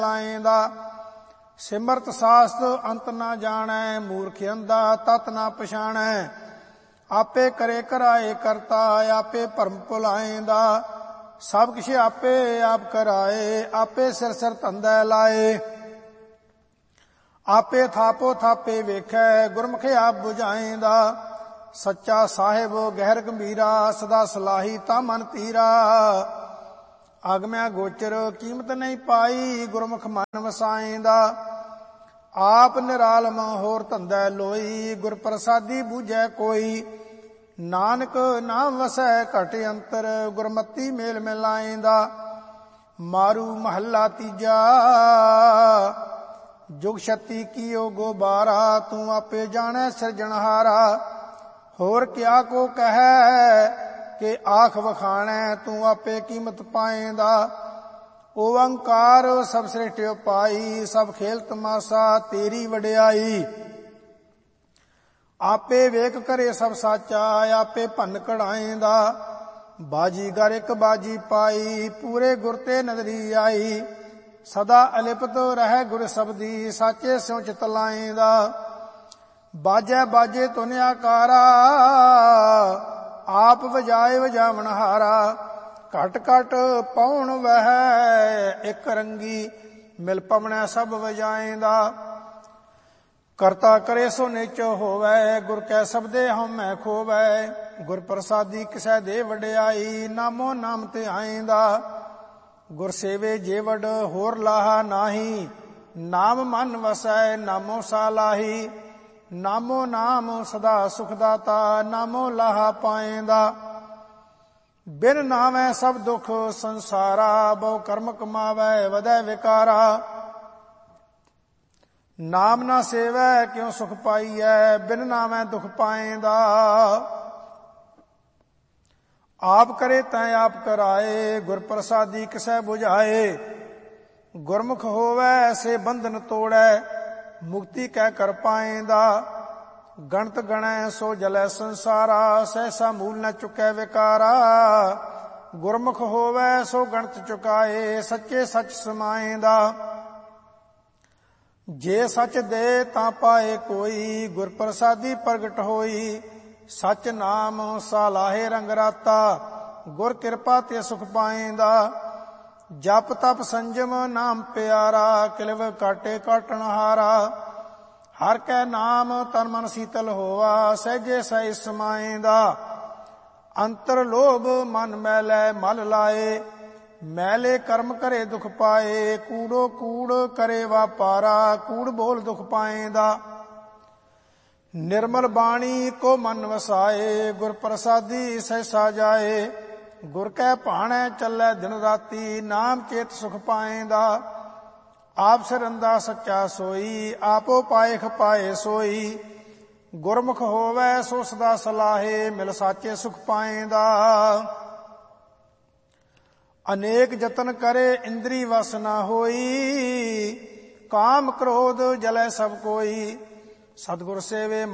ਲਾਏਂਦਾ। ਸਿਮਰਤ ਸਾਸਤ ਅੰਤ ਨਾ ਜਾਣੈ, ਮੂਰਖ ਅੰਧਾ ਤਤ ਨਾ ਪਛਾਣੈ। ਆਪੇ ਕਰੇ ਕਰਾਏ ਕਰਤਾ, ਆਪੇ ਭਰਮ ਭੁਲਾਏਂਦਾ। ਸਭ ਕਿਛ ਆਪੇ ਆਪ ਕਰਾਏ, ਆਪੇ ਸਿਰ ਸਿਰ ਧੰਦਾ ਲਾਏ। ਆਪੇ ਥਾਪੋ ਥਾਪੇ ਵੇਖੈ, ਗੁਰਮੁਖ ਆਪ ਬੁਝਾਏਂਦਾ। ਸੱਚਾ ਸਾਹਿਬ ਗਹਿਰ ਗੰਭੀਰਾ, ਸਦਾ ਸਲਾਹੀ ਤਾ ਮਨ ਧੀਰਾ। ਆਗਮਿਆ ਗੋਚਰ ਕੀਮਤ ਨਹੀਂ ਪਾਈ, ਗੁਰਮੁਖ ਮਨ ਵਸਾਏਂਦਾ। ਆਪ ਨਿਰਾਲਮ ਹੋਰ ਧੰਦਾ ਲੋਈ, ਗੁਰ ਪ੍ਰਸਾਦੀ ਬੂਝੈ ਕੋਈ। ਨਾਨਕ ਨਾਮ ਵਸੈ ਘਟ ਅੰਤਰ, ਗੁਰਮਤੀ ਮੇਲ ਮਿਲਾਏਂਦਾ। ਮਾਰੂ ਮਹੱਲਾ ਤੀਜਾ। ਜੁਗ ਛਤੀ ਕੀਓ ਗੋਬਾਰਾ, ਤੂੰ ਆਪੇ ਜਾਣੈ ਸਿਰਜਣਹਾਰਾ। ਹੋਰ ਕਿਆ ਕੋ ਕਹੈ ਕਿ ਆਖ ਵਖਾਣੈ, ਤੂੰ ਆਪੇ ਕੀਮਤ ਪਾਏਂਦਾ। ਓੰਕਾਰ ਸਭ ਸ੍ਰਿਸ਼ਟਿ ਪਾਈ, ਸਭ ਖੇਲ ਤਮਾਸ਼ਾ ਤੇਰੀ ਵਡਿਆਈ। ਆਪੇ ਵੇਖ ਕਰੇ ਸਭ ਸਾਚਾ, ਆਪੇ ਭੰਨ ਕਢਾਏਂਦਾ। ਬਾਜੀਗਰ ਇੱਕ ਬਾਜੀ ਪਾਈ, ਪੂਰੇ ਗੁਰ ਤੇ ਨਦਰੀ ਆਈ। ਸਦਾ ਅਲਿਪਤ ਰਹਿ ਗੁਰ ਸਬਦੀ, ਸਾਚੇ ਸਿਉ ਚਿਤ ਲਾਏਂਦਾ। ਬਾਜੈ ਬਾਜੇ ਧੁਨ ਆਕਾਰਾ, ਆਪ ਵਜਾਏ ਵਜਾਵਣਹਾਰਾ। ਘਟ ਘਟ ਪਉਣ ਵਹਿ ਇੱਕ ਰੰਗੀ, ਮਿਲ ਪਵਣੈ ਸਭ ਵਜਾਏਂਦਾ। ਕਰਤਾ ਕਰੇ ਸੋ ਨਿਚੋ ਹੋਵੈ, ਗੁਰ ਕੈ ਸਬਦੇ ਹਉਮੈ ਖੋਵੈ। ਗੁਰ ਪ੍ਰਸਾਦੀ ਕਿਸੈ ਦੇ ਵਡਿਆਈ, ਨਾਮੋ ਨਾਮ ਤੇ ਆਏਂਦਾ। ਗੁਰ ਸੇਵੇ ਜੇ ਵਡ ਹੋਰ ਲਾਹਾ ਨਾਹੀ, ਨਾਮ ਮਨ ਵਸੈ ਨਾਮੋ ਸਾਲਾਹੀ। ਨਾਮੋ ਨਾਮ ਸਦਾ ਸੁਖ ਦਾਤਾ, ਨਾਮੋ ਲਾਹਾ ਪਾਏਂਦਾ। ਬਿਨ ਨਾਮੈ ਸਭ ਦੁਖ ਸੰਸਾਰਾ, ਬਹੁ ਕਰਮ ਕਮਾਵੈ ਵਧੈ ਵਿਕਾਰਾ। ਨਾਮ ਨਾ ਸੇਵੈ ਕਿਉ ਸੁਖ ਪਾਈਐ, ਬਿਨ ਨਾਮੈ ਦੁਖ ਪਾਏਂਦਾ। ਆਪ ਕਰੇ ਤੈ ਆਪ ਕਰਾਏ, ਗੁਰ ਪ੍ਰਸਾਦੀ ਕਿਸੈ ਬੁਝਾਏ। ਗੁਰਮੁਖ ਹੋਵੈ ਸੇ ਬੰਧਨ ਤੋੜੈ, ਮੁਕਤੀ ਕਹਿ ਕਰ ਪਾਏਂਦਾ। ਗਣਤ ਗਣੈ ਸੋ ਜਲੈ ਸੰਸਾਰਾ, ਸਹਿਸਾ ਮੂਲ ਨ ਚੁਕੈ ਵਿਕਾਰਾ। ਗੁਰਮੁਖ ਹੋਵੈ ਸੋ ਗਣਤ ਚੁਕਾਏ, ਸੱਚੇ ਸੱਚ ਸਮਾਏਂਦਾ। ਜੇ ਸੱਚ ਦੇ ਤਾਂ ਪਾਏ ਕੋਈ, ਗੁਰ ਪ੍ਰਸਾਦੀ ਪ੍ਰਗਟ ਹੋਈ। ਸੱਚ ਨਾਮ ਸਾਲਾਹੇ ਰੰਗ ਰਾਤਾ, ਗੁਰ ਕਿਰਪਾ ਤੇ ਸੁਖ ਪਾਏਂਦਾ। ਜਪ ਤਪ ਸੰਜਮ ਨਾਮ ਪਿਆਰਾ, ਕਿਲਵ ਕਾਟੇ ਕਾਟਣਹਾਰਾ। ਹਰ ਕੈ ਨਾਮ ਤਨ ਮਨ ਸੀਤਲ ਹੋਆ, ਸਹਿਜੇ ਸਹਿ ਸਮਾਏਂਦਾ। ਅੰਤਰ ਲੋਭ ਮਨ ਮੈਲੈ ਮਲ ਲਾਏ, ਮੈਲੇ ਕਰਮ ਕਰੇ ਦੁਖ ਪਾਏ। ਕੂੜੋ ਕੂੜ ਕਰੇ ਵਾਪਾਰਾ, ਕੂੜ ਬੋਲ ਦੁਖ ਪਾਏਂਦਾ। ਨਿਰਮਲ ਬਾਣੀ ਕੋ ਮਨ ਵਸਾਏ, ਗੁਰ ਪ੍ਰਸਾਦੀ ਸਹਿਸਾ ਜਾਏ। ਗੁਰ ਕੈ ਭਾਣੈ ਚੱਲੈ ਦਿਨ ਰਾਤੀ, ਨਾਮ ਚੇਤ ਸੁਖ ਪਾਏਂਦਾ। ਆਪ ਸਿਰੰਦਾ ਸੱਚਾ ਸੋਈ, ਆਪੋ ਪਾਇਖ ਪਾਏ ਸੋਈ। ਗੁਰਮੁਖ ਹੋਵੈ ਸੋ ਸਦਾ ਸਲਾਹੇ, ਮਿਲ ਸਾਚੇ ਸੁਖ ਪਾਏਂਦਾ। ਅਨੇਕ ਜਤਨ ਕਰੇ ਇੰਦਰੀ ਵਸ ਨਾ ਹੋਈ, ਕਾਮ ਕ੍ਰੋਧ ਜਲੈ ਸਭ ਕੋਈ। ਸਤਿਗੁਰ ਸੇਵੇ